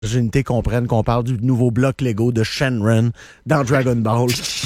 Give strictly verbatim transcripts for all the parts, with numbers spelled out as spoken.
Unité comprennent qu'on parle du nouveau bloc Lego de Shenron dans Dragon Ball.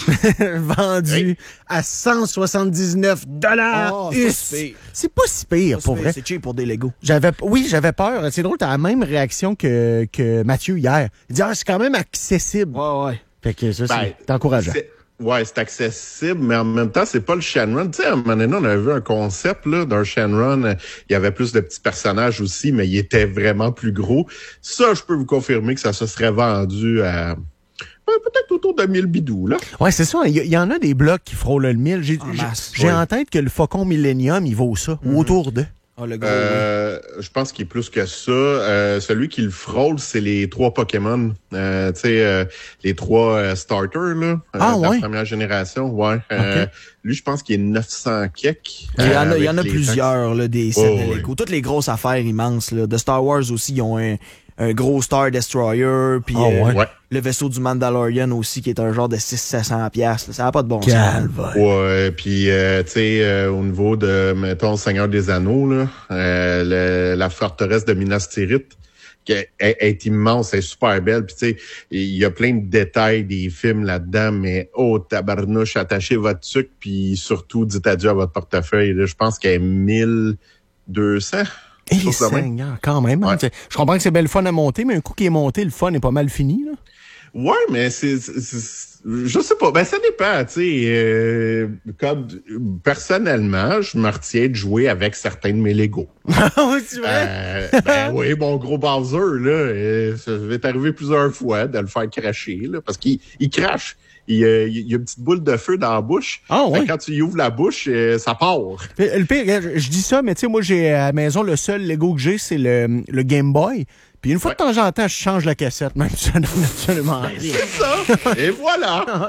Vendu hey. à cent soixante-dix-neuf dollars. Oh, c'est, pas si pire. c'est pas si pire, pas pour si vrai. Pire, c'est cheap pour des Lego. J'avais, oui, j'avais peur. C'est drôle, t'as la même réaction que, que Mathieu hier. Il dit, ah, c'est quand même accessible. Ouais, ouais. Fait que ça, ben, c'est encourageant. C'est... Ouais, c'est accessible, mais en même temps, c'est pas le Shenron. Tu sais, à un moment donné, on avait vu un concept là, d'un Shenron. Il y avait plus de petits personnages aussi, mais il était vraiment plus gros. Ça, je peux vous confirmer que ça se serait vendu à ben, peut-être autour de mille bidous, là. Ouais, c'est ça. Il y, y en a des blocs qui frôlent le mille. J'ai, en masse, j'ai oui. en tête que le Faucon Millennium, il vaut ça, mm-hmm. ou autour de. Oh, le gros, euh, oui. Je pense qu'il est plus que ça. Euh, celui qui le frôle, c'est les trois Pokémon. Euh, tu sais, euh, les trois euh, starters, là. Ah, euh, de ouais? la première génération, ouais. Okay. Euh, lui, je pense qu'il est neuf cents kek. Il y en a, euh, il y en a plusieurs, là, des sets oh, de Lego. oui. Toutes les grosses affaires immenses, là. De Star Wars aussi, ils ont un, un gros Star Destroyer, puis oh, ouais. euh, ouais. le vaisseau du Mandalorian aussi, qui est un genre de six cents à sept cents piastres. Ça n'a pas de bon Calme. sens. Ouais, puis euh, tu sais, euh, au niveau de, mettons, Seigneur des Anneaux, là, euh, le, la forteresse de Minas Tirith, qui est, est, est immense, elle est super belle. Puis tu sais, il y a plein de détails des films là-dedans, mais oh, tabarnouche, attachez votre sucre, puis surtout, dites adieu à votre portefeuille. Là, je pense qu'elle est mille deux cents. Et les Seigneurs, quand même. Hein, ouais. Je comprends que c'est belle fun à monter, mais un coup qui est monté, le fun est pas mal fini, là. Ouais, mais c'est, c'est, c'est je sais pas, ben ça dépend, tu sais. Euh, comme personnellement, je me retiens de jouer avec certains de mes Legos. Oui, tu vois. Euh, ben oui, mon gros Bowser là, euh, ça va t'arriver plusieurs fois de le faire cracher là, parce qu'il il crache. Il, euh, il y a une petite boule de feu dans la bouche. Ah oui. Quand tu y ouvres la bouche, euh, ça part. Le pire, je, je dis ça, mais tu sais, moi, j'ai à la maison, le seul Lego que j'ai, c'est le, le Game Boy. Puis une fois ouais. de temps en temps, je change la cassette, même si ça donne absolument rien. C'est ça! Et voilà!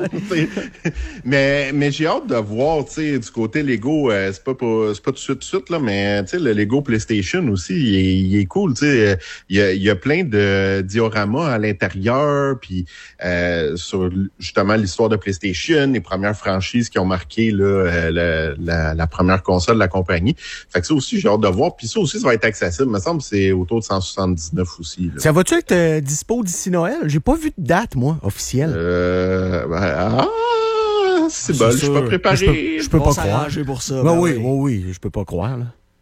mais mais j'ai hâte de voir, tu sais, du côté Lego, euh, c'est pas pour, c'est pas tout de suite, tout de suite, là, mais tu sais, le Lego PlayStation aussi, il est, il est cool, tu sais. Il y a, il y a plein de dioramas à l'intérieur, puis euh, sur justement l'histoire de PlayStation, les premières franchises qui ont marqué là, la, la, la première console de la compagnie. Fait que ça aussi, j'ai hâte de voir. Puis ça aussi, ça va être accessible. Il me semble que c'est autour de cent soixante-dix-neuf aussi. Là. Ça va-tu être euh, dispo d'ici Noël? J'ai pas vu de date, moi, officielle. Euh, ben, ah, c'est, c'est bon, je suis pas préparé. Je peux, je peux pas croire. Pour ça, ben, ben oui, oui, oui, je peux pas croire. Là.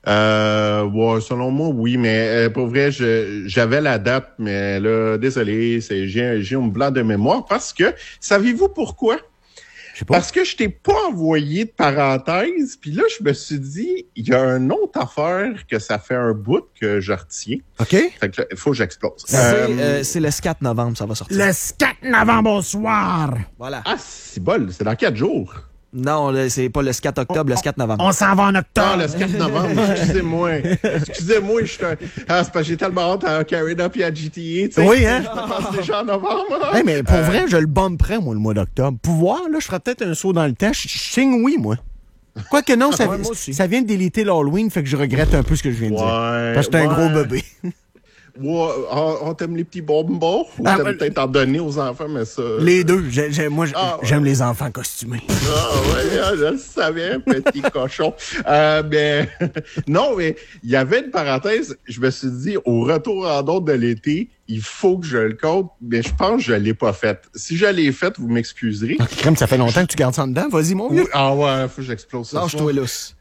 Euh, ouais, selon moi, oui, mais euh, pour vrai, je, j'avais la date, mais là, désolé, c'est, j'ai, j'ai un blanc de mémoire parce que, savez-vous pourquoi? Parce que je t'ai pas envoyé de parenthèse, puis là, je me suis dit, il y a une autre affaire que ça fait un bout que je retiens. OK. Fait que là, il faut que j'explose. C'est, euh, euh, c'est le quatre novembre, ça va sortir. Le quatre novembre au soir! Voilà. Ah, c'est bol, c'est dans quatre jours. Non, là, c'est pas le quatre octobre, on, le quatre novembre. On s'en va en octobre. Ah, le quatre novembre, excusez-moi. Excusez-moi, je suis un... Ah, c'est parce que j'ai tellement hâte à Carried Up et à G T A, tu sais. Oui, hein? Je pense déjà en novembre. Hey, mais pour euh... vrai, je le bomberais, moi, le mois d'octobre. Pouvoir, là, je ferais peut-être un saut dans le temps. Je signe oui, moi. Quoique non, ça, ouais, ça vient de déliter l'Halloween, fait que je regrette un peu ce que je viens de ouais, dire. Parce que j'étais ouais. un gros bébé. Ouais, on, on t'aime les petits bonbons ou ah, t'aimes euh, peut-être en donner aux enfants, mais ça... Les deux. J'ai, j'ai, moi, ah, j'aime ouais. les enfants costumés. Ah ouais, je le savais, petit cochon. Euh, mais non, mais il y avait une parenthèse. Je me suis dit, au retour en dehors de l'été, il faut que je le compte, mais je pense que je l'ai pas fait. Si je l'ai fait, vous m'excuserez. Ah, crème, ça fait longtemps que tu gardes ça dedans. Vas-y, mon vieux. Ah ouais, faut que j'explose ça. Lâche-toi lousse.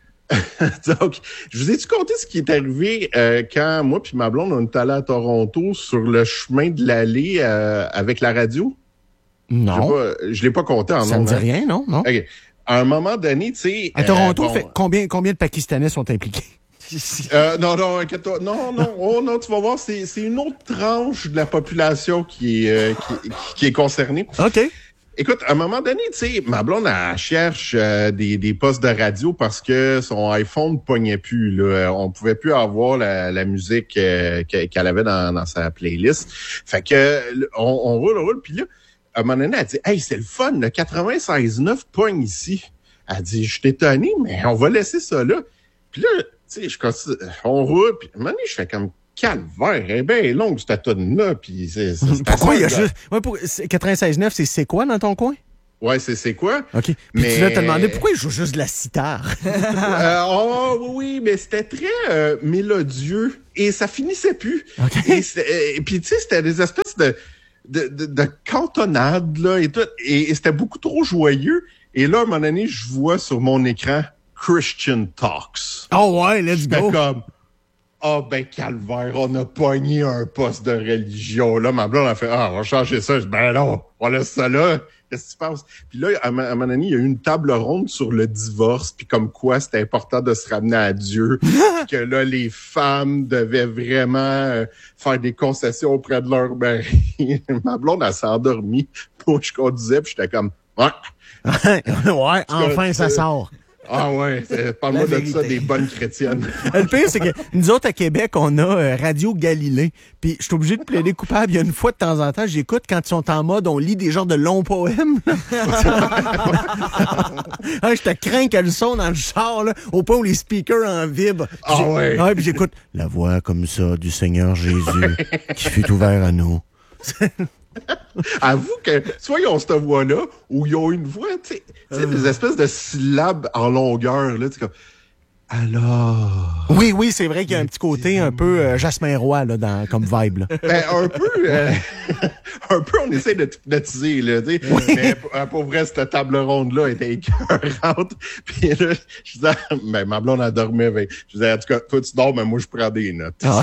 Donc, je vous ai-tu conté ce qui est arrivé euh, quand moi puis ma blonde, on est allés à Toronto sur le chemin de l'allée euh, avec la radio? Non. Pas, je l'ai pas compté en Ça nom, me dit hein? rien, non? non. Okay. À un moment donné, tu sais... À Toronto, euh, bon, fait combien, combien de Pakistanais sont impliqués? euh, non, non, inquiète-toi. Non, non, oh non, tu vas voir, c'est, c'est une autre tranche de la population qui est, euh, qui, qui est concernée. OK. Écoute, à un moment donné, tu sais, ma blonde, elle cherche euh, des, des postes de radio parce que son iPhone ne pognait plus. Là. On pouvait plus avoir la, la musique euh, qu'elle avait dans, dans sa playlist. Fait que on, on roule, on roule, puis là, à un moment donné, elle dit « Hey, c'est le fun, le quatre-vingt-seize neuf pogne ici. » Elle dit « Je suis étonné, mais on va laisser ça là. » Puis là, tu sais, je continue, on roule, puis à un moment donné, je fais comme calvaire, elle est bien longue, cette tonne-là, puis c'est, c'est, c'est pourquoi il y a juste... Ouais, pour... quatre-vingt-seize neuf, c'est, c'est quoi dans ton coin? Ouais, c'est, c'est quoi? OK. Puis mais... tu vas te demander pourquoi il joue juste de la sitar. euh, oh oui, mais c'était très euh, mélodieux et ça finissait plus. Okay. Et, et puis tu sais, c'était des espèces de, de, de, de cantonades là et tout. Et, et c'était beaucoup trop joyeux. Et là, à un moment donné, je vois sur mon écran Christian Talks. Oh ouais, let's J'étais go. comme... Ah, oh, ben, calvaire, on a pogné un poste de religion. Là, ma blonde a fait, ah, on va changer ça. Je dis, ben non, on laisse ça là. Qu'est-ce qui se passe? Puis là, à, à un moment donné, il y a eu une table ronde sur le divorce, puis comme quoi c'était important de se ramener à Dieu. Que là, les femmes devaient vraiment euh, faire des concessions auprès de leur mari. Ma blonde, elle s'est endormie. Moi, je conduisais, puis j'étais comme, ouais. Ouais, enfin, ça sort. Ah ouais, parle-moi de ça, des bonnes chrétiennes. Le pire, c'est que nous autres, à Québec, on a euh, Radio Galilée. Puis je suis obligé de plaider coupable. Il y a une fois de temps en temps, j'écoute quand ils sont en mode, on lit des genres de longs poèmes. Ah, je te crains qu'elle sonne dans le char, là, au point où les speakers en vibrent. Ah ouais. Ouais, puis j'écoute la voix comme ça du Seigneur Jésus qui fut ouvert à nous. Avoue que soit ils ont cette voix-là, ou ils ont une voix, tu sais, euh... des espèces de syllabes en longueur, là, tu sais, comme... Alors... Oui, oui, c'est vrai qu'il y a un petit côté un peu euh, Jasmin Roy, là, dans, comme vibe, là. Ben, un peu, euh, un peu, on essaie de hypnotiser, là, tu sais. Oui. Mais pour, pour vrai, cette table ronde-là était écœurante. Puis là, je disais, ben, ma blonde, elle dormait. Ben, je disais, en tout cas, toi, tu dors, mais moi, je prends des notes. Ah,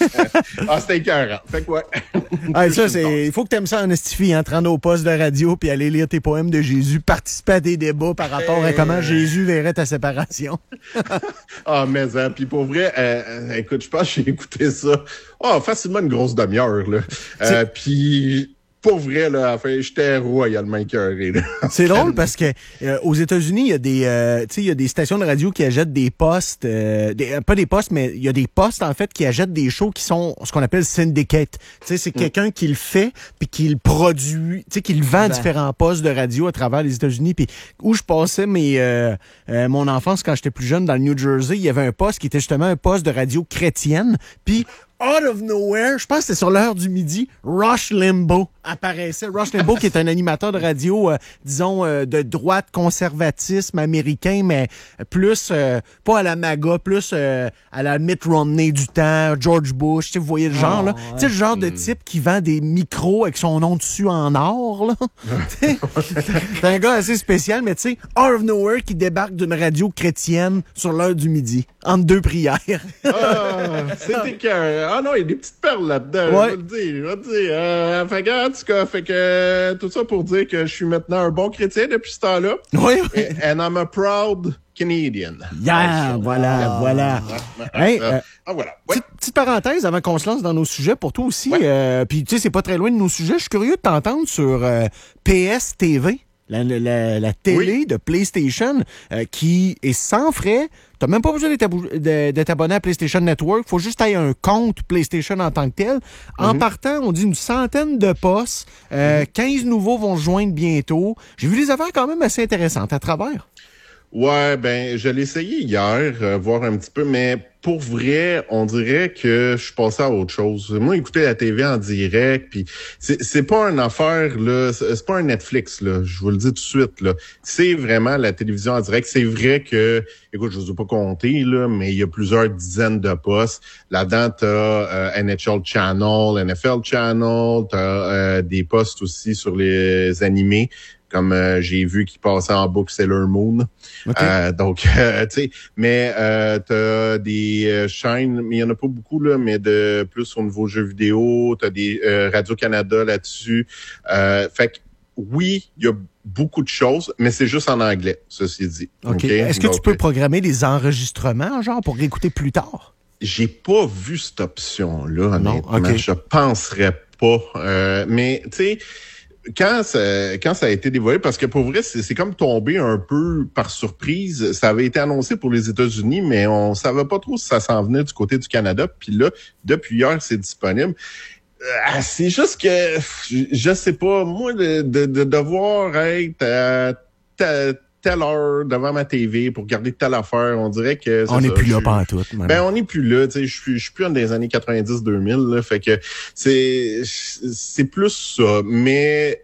ah c'était écœurant. Fait que, ouais. Ah, ça, c'est, il faut que t'aimes ça en estifie, hein, te rendre au poste de radio puis aller lire tes poèmes de Jésus, participer à des débats par rapport à comment Jésus verrait ta séparation. Ah, mais, hein, puis pour vrai, euh, écoute, je pense que j'ai écouté ça, oh, facilement une grosse demi-heure, là. Euh, puis, pour vrai, là, enfin, j'étais royalement écœuré, là. C'est drôle parce que euh, aux États-Unis, il y a des, euh, tu sais, il y a des stations de radio qui achètent des postes, euh, des, pas des postes, mais il y a des postes en fait qui achètent des shows qui sont ce qu'on appelle syndicate. Tu sais, c'est mm. quelqu'un qui le fait puis qui le produit, tu sais, qui le vend à ben. différents postes de radio à travers les États-Unis. Puis où je passais mes, euh, euh, mon enfance quand j'étais plus jeune dans le New Jersey, il y avait un poste qui était justement un poste de radio chrétienne. Puis out of nowhere, je pense que c'était sur l'heure du midi, Rush Limbaugh apparaissait. Rush Limbaugh qui est un animateur de radio, euh, disons, euh, de droite conservatisme américain, mais plus, euh, pas à la MAGA, plus euh, à la Mitt Romney du temps, George Bush, tu sais, vous voyez le genre, oh, là. Ouais. Tu sais, le genre de type qui vend des micros avec son nom dessus en or, là. C'est un gars assez spécial, mais tu sais, out of nowhere qui débarque d'une radio chrétienne sur l'heure du midi, entre deux prières. Ah, c'était que... Ah non, il y a des petites perles là-dedans, ouais. Je vais le dire, je vais le dire. Euh, fait que, en tout cas, fait que, tout ça pour dire que je suis maintenant un bon chrétien depuis ce temps-là. Oui, oui. And I'm a proud Canadian. Yeah, ah, voilà, ah, voilà. Ah, hey, euh, ah, voilà. Ouais. Petite, petite parenthèse avant qu'on se lance dans nos sujets, pour toi aussi, ouais. euh, puis tu sais, c'est pas très loin de nos sujets, je suis curieux de t'entendre sur euh, P S T V. La, la, la télé oui. de PlayStation euh, qui est sans frais. T'as même pas besoin d'être, abou- d'être abonné à PlayStation Network. Faut juste avoir un compte PlayStation en tant que tel. En mm-hmm. partant, on dit une centaine de postes. Euh, mm-hmm. quinze nouveaux vont se joindre bientôt. J'ai vu des affaires quand même assez intéressantes à travers. Ouais, ben, je l'ai essayé hier, euh, voir un petit peu, mais pour vrai, on dirait que je suis passé à autre chose. Moi, écouter la T V en direct, puis c'est, c'est pas une affaire, là, c'est pas un Netflix, là, je vous le dis tout de suite, là. C'est vraiment la télévision en direct. C'est vrai que, écoute, je vous ai pas compté, là, mais il y a plusieurs dizaines de postes. Là-dedans, t'as euh, N H L Channel, N F L Channel, t'as euh, des postes aussi sur les animés. Comme euh, j'ai vu qu'il passait en boucle Sailor Moon. Okay. Euh, donc, euh, tu sais, mais euh, t'as des euh, chaînes, mais il y en a pas beaucoup, là, mais de plus au niveau jeux vidéo, t'as des euh, Radio-Canada là-dessus. Euh, fait que oui, il y a beaucoup de choses, mais c'est juste en anglais, ceci dit. OK. okay? Est-ce que donc, tu peux programmer des enregistrements, genre, pour réécouter plus tard? J'ai pas vu cette option-là, non, honnêtement. okay. Je penserais pas. Euh, mais, tu sais, Quand ça, quand ça a été dévoilé, parce que pour vrai, c'est, c'est comme tombé un peu par surprise. Ça avait été annoncé pour les États-Unis, mais on savait pas trop si ça s'en venait du côté du Canada. Puis là, depuis hier, c'est disponible. Euh, c'est juste que, je, je sais pas, moi, de, de, de devoir être à ta, telle heure devant ma T V pour regarder telle affaire, on dirait que... On n'est plus là pantoute. Ben, on n'est plus là, tu sais, je suis je suis plus dans les années quatre-vingt-dix deux mille, là, fait que c'est c'est plus ça, mais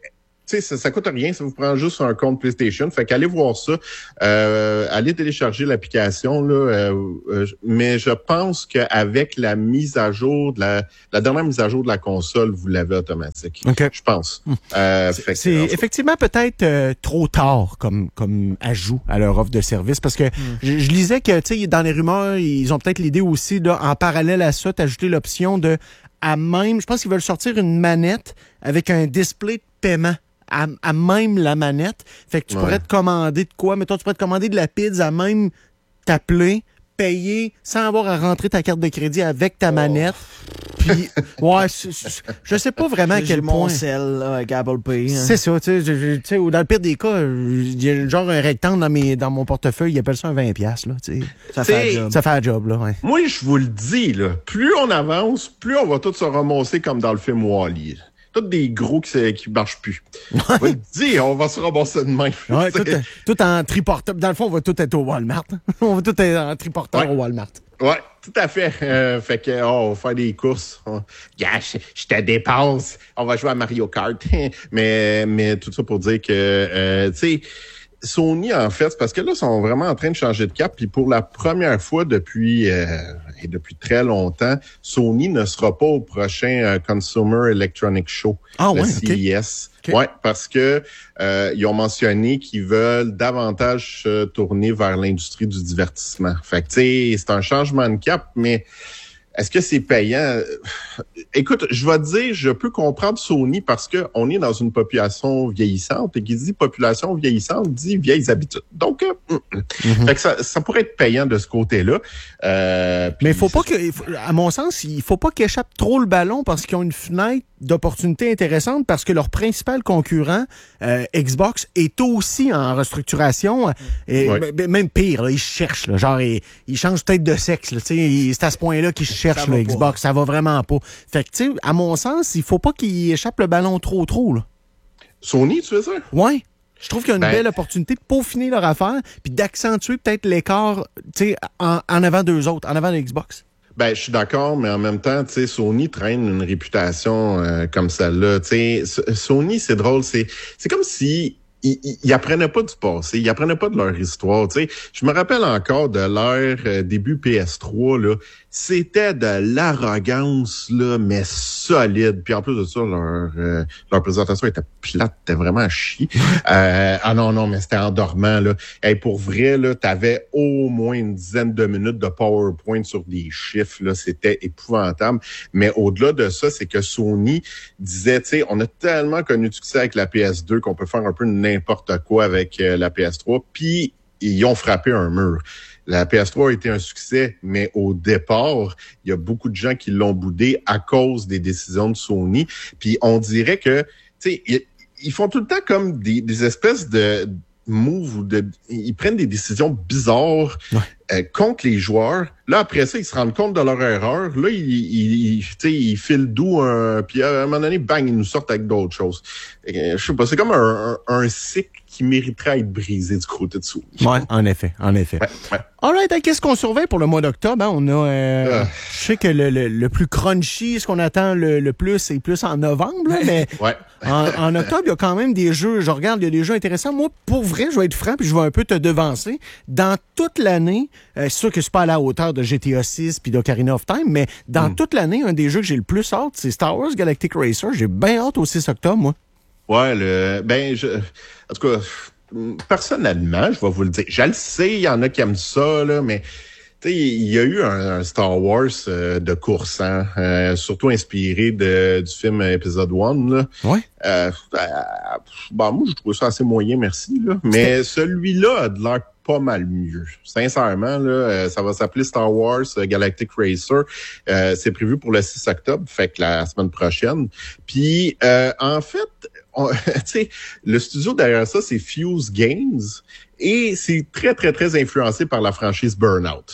Tu sais, ça, ça coûte rien, ça vous prend juste un compte PlayStation. Fait qu'allez voir ça. Euh, allez télécharger l'application, là. Euh, euh, mais je pense qu'avec la mise à jour de la, la dernière mise à jour de la console, vous l'avez automatique. Okay. Je pense. Euh, c'est c'est effectivement peut-être euh, trop tard comme comme ajout à leur offre de service parce que mm. je, je lisais que, tu sais, dans les rumeurs, ils ont peut-être l'idée aussi, là, en parallèle à ça, d'ajouter l'option de, à même, je pense qu'ils veulent sortir une manette avec un display de paiement. À, à même la manette. Fait que tu ouais. pourrais te commander de quoi? Mettons, tu pourrais te commander de la pizza à même t'appeler, payer sans avoir à rentrer ta carte de crédit avec ta oh. manette. Puis, ouais, c- c- je sais pas vraiment à quel point. Mon sel, là, avec Apple Pay. Hein. C'est ça, tu sais. Dans le pire des cas, il y a genre un rectangle dans, mes, dans mon portefeuille, il appelle ça un vingt piastres, là, tu sais. Ça fait un job. Ça fait un job, là, ouais. Moi, je vous le dis, là, plus on avance, plus on va tous se ramasser comme dans le film Wall-E. Tous des gros qui qui marchent plus. Ouais. On va te dire, on va se ramasser de main. Ouais, tout, tout en triporteur. Dans le fond, on va tout être au Walmart. On va tout être en triporteur ouais. au Walmart. Ouais, tout à fait. Euh, fait que, oh, on va faire des courses. Oh, yeah, je, je te dépense. On va jouer à Mario Kart. mais, mais tout ça pour dire que, euh, tu sais, Sony, en fait, c'est parce que là, ils sont vraiment en train de changer de cap. Puis pour la première fois depuis euh, et depuis très longtemps, Sony ne sera pas au prochain euh, Consumer Electronics Show, ah, le ouais, C E S. Okay. Ouais, parce que euh, ils ont mentionné qu'ils veulent davantage se tourner vers l'industrie du divertissement. Fait que tu sais, c'est un changement de cap, mais est-ce que c'est payant? Écoute, je vais te dire, je peux comprendre Sony parce que on est dans une population vieillissante et qui dit population vieillissante dit vieilles habitudes. Donc, euh, mm-hmm. fait que ça, ça pourrait être payant de ce côté-là. Euh, Mais il faut pas que, à mon sens, il faut pas qu'ils échappent trop le ballon parce qu'ils ont une fenêtre d'opportunités intéressantes parce que leur principal concurrent, euh, Xbox, est aussi en restructuration. Et ouais. b- même pire, là, ils cherchent, là, genre ils, ils changent peut-être de sexe. Là, c'est à ce point-là qu'ils cherchent le Xbox. Ça va vraiment pas. Fait que, tu sais, à mon sens, il faut pas qu'ils échappent le ballon trop trop. Là. Sony, tu veux dire? Ouais. Je trouve qu'il y a une ben, belle opportunité de peaufiner leur affaire puis d'accentuer peut-être l'écart, tu sais, en, en avant d'eux autres, en avant de Xbox. Ben, je suis d'accord, mais en même temps, tu sais, Sony traîne une réputation euh, comme celle-là. Tu sais, Sony, c'est drôle, c'est c'est comme si ils, ils, ils apprenaient pas du passé, ils apprenaient pas de leur histoire. Tu sais, je me rappelle encore de leur euh, début P S trois là, c'était de l'arrogance là, mais solide. Puis en plus de ça, leur euh, leur présentation était plate, c'était vraiment à chier. euh, ah non non, mais c'était endormant là. Hey, pour vrai là, t'avais au moins une dizaine de minutes de PowerPoint sur des chiffres là, c'était épouvantable. Mais au-delà de ça, c'est que Sony disait, tu sais, on a tellement connu de succès avec la P S deux qu'on peut faire un peu n'importe quoi avec euh, la P S trois. Puis ils ont frappé un mur. La P S trois a été un succès, mais au départ, il y a beaucoup de gens qui l'ont boudé à cause des décisions de Sony. Puis on dirait que, tu sais, ils, ils font tout le temps comme des, des espèces de moves ou de, ils prennent des décisions bizarres ouais. euh, contre les joueurs. Là, après ça, ils se rendent compte de leur erreur. Là, ils, ils, ils, tu sais, ils filent doux, un, puis à un moment donné, bang, ils nous sortent avec d'autres choses. Euh, je sais pas, c'est comme un, un, un cycle qui mériterait à être brisé du côté de Sony. Oui, en effet, en effet. Ouais, ouais. All right, qu'est-ce qu'on surveille pour le mois d'octobre? Hein? On a, euh, euh. je sais que le, le, le plus crunchy, ce qu'on attend le, le plus, c'est plus en novembre, là, mais ouais. en, en octobre, il y a quand même des jeux, je regarde, il y a des jeux intéressants. Moi, pour vrai, je vais être franc, puis je vais un peu te devancer. Dans toute l'année, euh, c'est sûr que c'est pas à la hauteur de G T A six puis d'Ocarina of Time, mais dans mm. toute l'année, un des jeux que j'ai le plus hâte, c'est Star Wars Galactic Racer. J'ai bien hâte au six octobre, moi. Ouais, le, ben, je, en tout cas, personnellement, je vais vous le dire, je le sais, il y en a qui aiment ça, là, mais tu sais, il y a eu un, un Star Wars euh, de course, hein, euh, surtout inspiré de, du film épisode un, là. Ouais. Euh, euh, ben, moi, je trouve ça assez moyen, merci, là. Mais celui-là a de l'air pas mal mieux. Sincèrement, là, euh, ça va s'appeler Star Wars euh, Galactic Racer. Euh, c'est prévu pour le six octobre, fait que la semaine prochaine. Puis, euh, en fait, tu sais, le studio derrière ça, c'est Fuse Games et c'est très, très, très influencé par la franchise Burnout.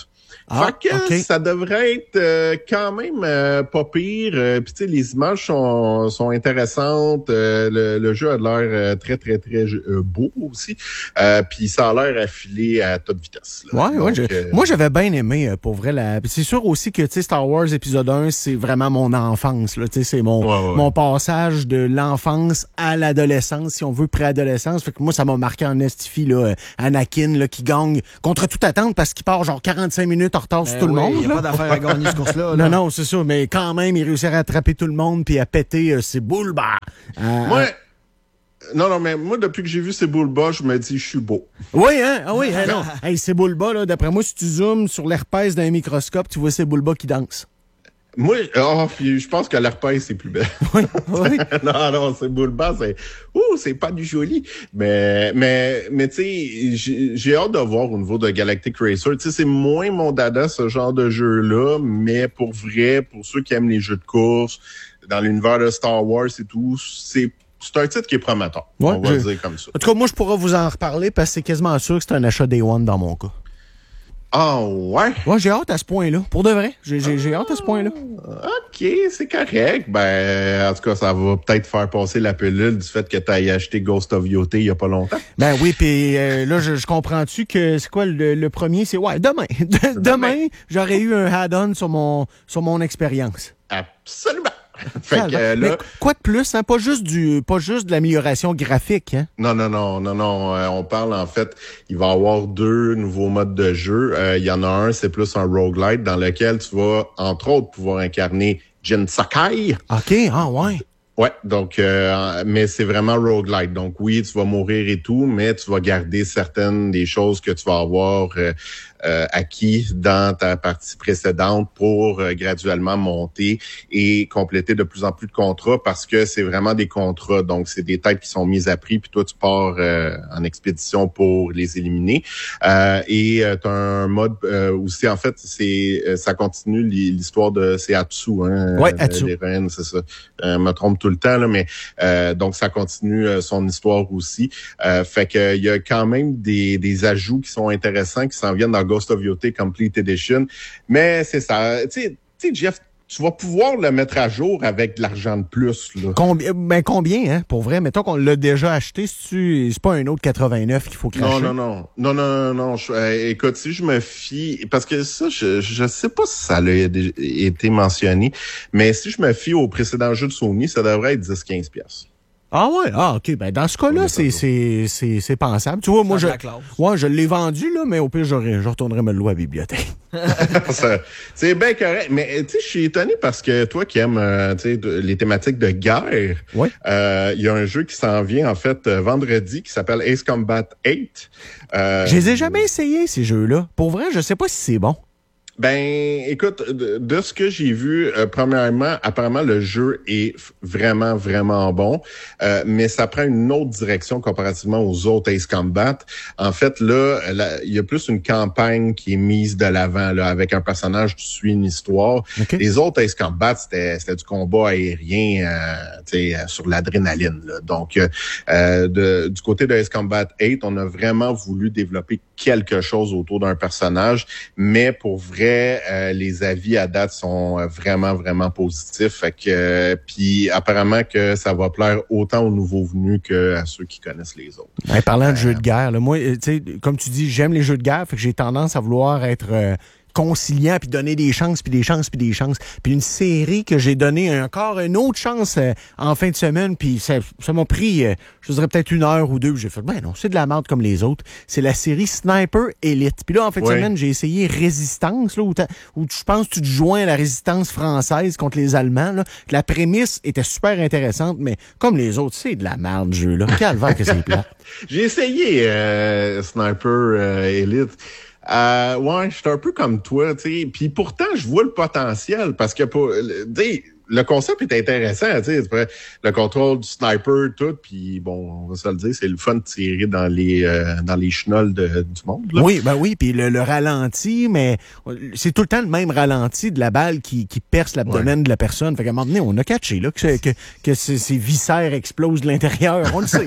Ah, fait que okay. ça devrait être euh, quand même euh, pas pire. Euh, Puis tu sais, les images sont, sont intéressantes. Euh, le, le jeu a l'air euh, très, très, très euh, beau aussi. Euh, Puis ça a l'air affilé à toute vitesse. Là. Ouais, Donc, ouais. Je, euh, moi, j'avais bien aimé, euh, pour vrai. La... C'est sûr aussi que, tu sais, Star Wars épisode un, c'est vraiment mon enfance. Là. Tu sais, c'est mon, ouais, ouais. mon passage de l'enfance à l'adolescence, si on veut, préadolescence. Fait que moi, ça m'a marqué en estifi, là, Anakin, là, qui gagne contre toute attente parce qu'il part genre quarante-cinq minutes en retard Ben sur tout oui, le monde. Il n'y a là. pas d'affaire à gagner ce course-là. Non, là. non, c'est ça. Mais quand même, il réussit à rattraper tout le monde puis à péter euh, ses boules. Bah, euh, Moi, non, non, mais moi, depuis que j'ai vu ces boules bas, je me dis, je suis beau. Oui, hein? Ah oui, hein, non. Hey, ces boules bas, là, d'après moi, si tu zoomes sur l'herpès d'un microscope, tu vois ces boules bas qui dansent. Moi, oh, je pense que l'herpès, c'est plus belle. Oui, oui. non, non, c'est boule bas, c'est, ouh, c'est pas du joli. Mais, mais, mais, tu sais, j'ai, j'ai hâte de voir au niveau de Galactic Racer. Tu sais, c'est moins mon dada, ce genre de jeu-là, mais pour vrai, pour ceux qui aiment les jeux de course, dans l'univers de Star Wars et tout, c'est, c'est un titre qui est prometteur. Ouais, on va je... le dire comme ça. En tout cas, moi, je pourrais vous en reparler parce que c'est quasiment sûr que c'est un achat Day One dans mon cas. Ah, ouais? Ouais, j'ai hâte à ce point-là. Pour de vrai, j'ai, j'ai, j'ai hâte à ce point-là. OK, c'est correct. Ben, en tout cas, ça va peut-être faire passer la pilule du fait que tu aies acheté Ghost of Yoté il y a pas longtemps. Ben oui, puis euh, là, je, je comprends-tu que c'est quoi le, le premier? C'est ouais, demain. demain, demain, j'aurais eu un add-on sur mon, sur mon expérience. Absolument. Fait que, euh, Mais là, quoi de plus, hein? Pas juste du, pas juste de l'amélioration graphique, hein? non, non, non, non, non. euh, on parle, en fait, il va y avoir deux nouveaux modes de jeu. Euh, il y en a un, c'est plus un roguelite dans lequel tu vas, entre autres, pouvoir incarner Jin Sakai. OK, ah ouais. Ouais, donc, euh, mais c'est vraiment roguelite. Donc, oui, tu vas mourir et tout, mais tu vas garder certaines des choses que tu vas avoir euh, euh, acquis dans ta partie précédente pour euh, graduellement monter et compléter de plus en plus de contrats parce que c'est vraiment des contrats. Donc, c'est des têtes qui sont mises à prix, puis toi, tu pars euh, en expédition pour les éliminer. Euh, et euh, tu as un mode euh, aussi, en fait, c'est euh, ça continue l'histoire de... C'est Atsu, hein? Ouais, Atsu. L'héroïne, c'est ça. Euh, me trompe tout le temps, là, mais euh, donc ça continue euh, son histoire aussi. Euh, fait que il y a quand même des, des ajouts qui sont intéressants qui s'en viennent dans Ghost of Yoté Complete Edition. Mais c'est ça. Tu sais, tu sais, Jeff, tu vas pouvoir le mettre à jour avec de l'argent de plus, là. Combien, ben combien, hein? Pour vrai, mettons qu'on l'a déjà acheté, c'est pas un autre quatre-vingt-neuf qu'il faut cracher. Non, non, non. Non, non, non, non. Je, euh, écoute, si je me fie, parce que ça, je, je sais pas si ça a été mentionné, mais si je me fie au précédent jeu de Sony, ça devrait être dix à quinze piastres. Ah ouais, ah ok, ben dans ce cas-là, c'est c'est c'est c'est pensable. Tu vois, moi je ouais, je l'ai vendu là, mais au pire j'aurais je retournerai me le louer à la bibliothèque. C'est bien correct, mais tu sais, je suis étonné parce que toi qui aimes euh, tu sais les thématiques de guerre, ouais. euh, il y a un jeu qui s'en vient en fait euh, vendredi qui s'appelle Ace Combat huit. Euh, je les ai jamais essayés ces jeux-là. Pour vrai, je sais pas si c'est bon. Ben, écoute, de, de ce que j'ai vu, euh, premièrement, apparemment, le jeu est vraiment, vraiment bon, euh, mais ça prend une autre direction comparativement aux autres Ace Combat. En fait, là, il y a plus une campagne qui est mise de l'avant, là, avec un personnage qui suit une histoire. Okay. Les autres Ace Combat, c'était, c'était du combat aérien, euh, tu sais, sur l'adrénaline, là. Donc, euh, de, du côté de Ace Combat huit, on a vraiment voulu développer quelque chose autour d'un personnage, mais pour vrai, Euh, les avis à date sont euh, vraiment, vraiment positifs. Fait que, euh, puis apparemment que ça va plaire autant aux nouveaux venus qu'à ceux qui connaissent les autres. Ouais, parlant de jeux de guerre, là, moi, tu sais, comme tu dis, j'aime les jeux de guerre, fait que j'ai tendance à vouloir être euh, conciliant, puis donner des chances, puis des chances, puis des chances. Puis une série que j'ai donné encore une autre chance euh, en fin de semaine, puis ça, ça m'a pris, euh, je dirais peut-être une heure ou deux, puis j'ai fait, ben non, c'est de la merde comme les autres. C'est la série Sniper Elite. Puis là, en fin de oui. semaine, j'ai essayé Résistance, là, où, où je pense que tu te joins à la résistance française contre les Allemands. Là. La prémisse était super intéressante, mais comme les autres, c'est de la merde, ce jeu-là. Calvaire que c'est plat. J'ai essayé euh, Sniper euh, Elite. Euh, ouais, je suis un peu comme toi, tu sais. Puis pourtant, je vois le potentiel parce que, tu sais, le concept est intéressant, tu sais, le contrôle du sniper, tout, puis bon, on va se le dire, c'est le fun de tirer dans les euh, dans les chenolles de, du monde. Là. Oui, ben oui, puis le, le ralenti, mais c'est tout le temps le même ralenti de la balle qui, qui perce l'abdomen ouais. de la personne. Fait qu'à un moment donné, on a catché là, que, que, que ces viscères explosent de l'intérieur, on le sait.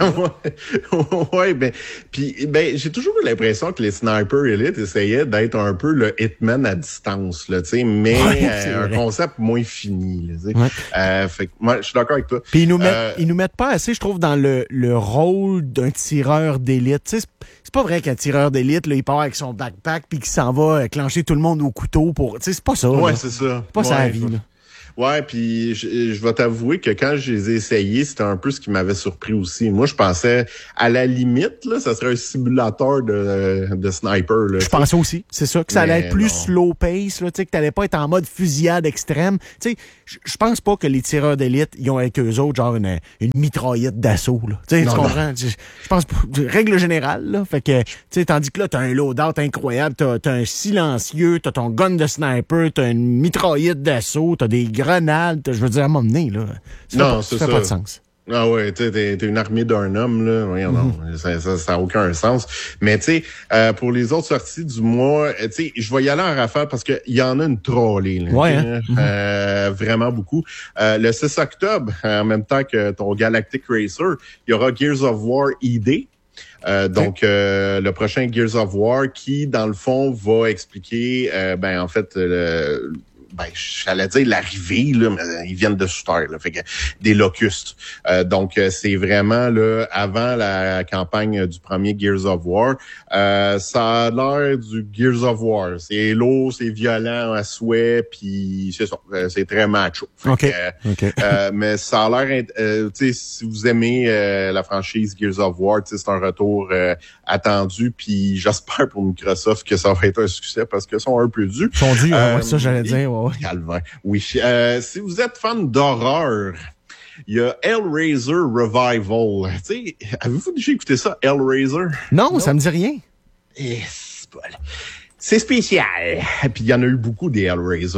ouais, ouais, ben, puis ben, j'ai toujours eu l'impression que les snipers élites essayaient d'être un peu le hitman à distance, là, tu sais, mais ouais, euh, un concept moins fini, là, tu sais. Ouais. Euh, fait que moi, je suis d'accord avec toi. Puis ils nous mettent, euh, ils nous mettent pas assez, je trouve, dans le, le rôle d'un tireur d'élite. Tu sais, c'est pas vrai qu'un tireur d'élite, là, il part avec son backpack puis qu'il s'en va clencher tout le monde au couteau pour. Tu sais, c'est pas ça. Ouais, là. c'est ça. C'est pas ouais, ça la vie, là. Ouais, puis je, je vais t'avouer que quand je les ai essayés, c'était un peu ce qui m'avait surpris aussi. Moi, je pensais, à la limite, là, ça serait un simulateur de, de sniper. Là, je pensais aussi, c'est ça, que ça allait être plus non. slow pace, là, tu sais, que t'allais pas être en mode fusillade extrême. Tu sais, je pense pas que les tireurs d'élite, ils ont avec eux autres, genre une, une mitraillette d'assaut, là. Tu sais, tu comprends? Je pense, règle générale, là. Fait que, tu sais, tandis que là, t'as un loadout incroyable, t'as, t'as un silencieux, t'as ton gun de sniper, t'as une mitraillette d'assaut, t'as des grenades, je veux dire, à un moment donné, là. Ça non, fait pas, c'est ça. ça fait pas de sens. Ah ouais, tu sais, t'es, t'es une armée d'un homme, là. Oui, non, mm-hmm. ça, ça, ça a aucun sens. Mais tu sais, euh, pour les autres sorties du mois, tu sais, je vais y aller en rafale parce qu'il y en a une trollée, là. Ouais, hein? euh, mm-hmm. Vraiment beaucoup. Euh, le six octobre, en même temps que ton Galactic Racer, il y aura Gears of War I D. Euh, donc, euh, le prochain Gears of War qui, dans le fond, va expliquer, euh, ben, en fait, le... Ben, j'allais dire l'arrivée, là, mais ils viennent de sous terre, là, fait que des locustes. Euh, donc, c'est vraiment là avant la campagne du premier Gears of War. Euh, ça a l'air du Gears of War. C'est lourd, c'est violent à souhait, puis c'est ça, c'est très macho. OK. Que, okay. Euh, mais ça a l'air, euh, tu sais, si vous aimez euh, la franchise Gears of War, tu sais, c'est un retour euh, attendu, puis j'espère pour Microsoft que ça va être un succès parce qu'ils sont un peu dus. Ils sont dus, euh, ouais, ça j'allais dire. Ouais. Calvaire. Oui. Euh, si vous êtes fan d'horreur, il y a Hellraiser Revival. Tu sais, avez-vous déjà écouté ça, Hellraiser? Non, non. Ça me dit rien. Et c'est, pas... c'est spécial. Puis il y en a eu beaucoup des Hellraiser.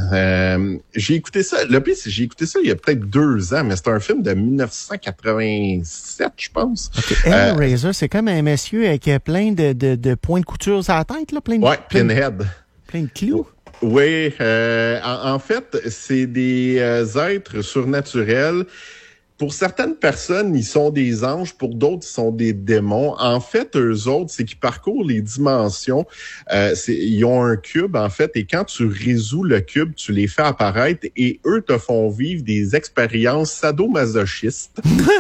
Euh, j'ai écouté ça. Le pire, c'est j'ai écouté ça il y a peut-être deux ans, mais c'est un film de dix-neuf cent quatre-vingt-sept, je pense. Okay. Hellraiser, euh, c'est comme un monsieur avec plein de, de, de points de couture sur la tête, là, plein de. Ouais, plein Pinhead. De, plein de clous. Oui, euh, en, en fait, c'est des euh, êtres surnaturels. Pour certaines personnes, ils sont des anges. Pour d'autres, ils sont des démons. En fait, eux autres, c'est qu'ils parcourent les dimensions. Euh, c'est, ils ont un cube, en fait, et quand tu résous le cube, tu les fais apparaître et eux te font vivre des expériences sadomasochistes.